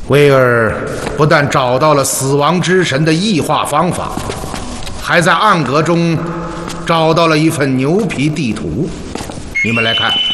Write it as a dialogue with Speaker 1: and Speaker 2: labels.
Speaker 1: 威尔不但找到了死亡之神的异化方法，还在暗格中找到了一份牛皮地图。你们来看。